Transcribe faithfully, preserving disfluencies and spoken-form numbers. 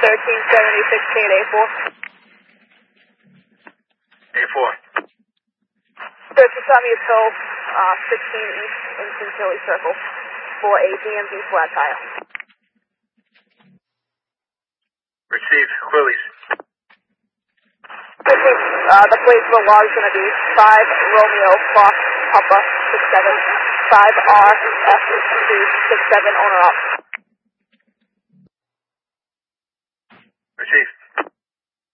thirteen seventy-six K at A four. A four. thirteen Summit Hill, uh, sixteen East in Chantilly Circle for a D M V flat tire. Receive. Quillies. Uh, the place for log is going to be five Romeo Fox Papa six seven, five R F two six seven owner up. Receive.